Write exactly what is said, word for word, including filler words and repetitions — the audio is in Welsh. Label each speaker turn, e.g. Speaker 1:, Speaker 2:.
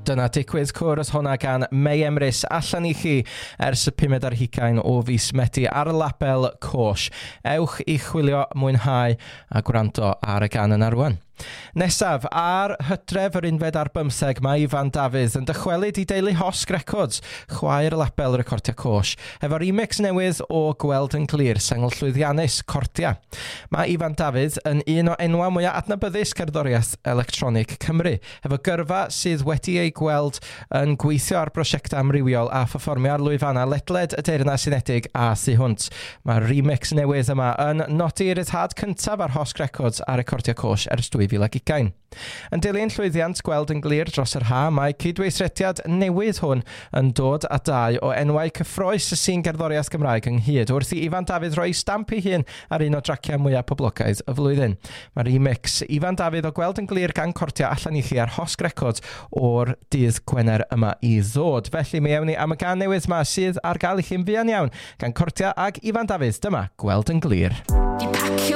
Speaker 1: dyna digwydd cwrs honna gan May Emrys allan i chi ers y pumed ar hugain o fis Medi ar y label Cosh. Ewch i chwilio, mwynhau a gwrando ar y gan yna rwan. Nesaf, ar Hydref yr unfed ar bymtheg, mae Ifan Dafydd yn dychwelyd i deulu Hosg Records, chwaer y label recordia Cosh, efo remix newydd o Gweld yn Glir, sengl llwyddiannus Cordia. Mae Ifan Dafydd yn un o enwa mwyaf adnabyddus cerddoriaeth electronig Cymru, efo gyrfa sydd wedi ei gweld yn gweithio ar brosiectau amrywiol a pherfformio ar lwyfannau ledled y Deyrnas Unedig a thu hwnt. Mae'r remix newydd yma yn nodi ryddhad cyntaf ar Hosg Records a recordia Cosh ers dwy fil ac ugain. Yn dilyn llwyddiant Gweld yn Glir dros yr ha, mae cydweithrediad newydd hwn yn dod â dau o enwau cyffroes y sîn gerddoriaeth Gymraeg ynghyd, wrth i Ifan Dafydd roi stamp ei hun ar un o draciau mwyaf poblogaidd y flwyddyn. Mae remix Ifan Dafydd o Gweld yn Glir gan Cordia allan i chi ar Hosg Records o'r dydd Gwener yma i ddod. Felly mi ewn ni am y gan newydd yma sydd ar gael i chi'n fuan iawn gan Cordia ag Ifan Dafydd. Dyma Gweld yn Glir.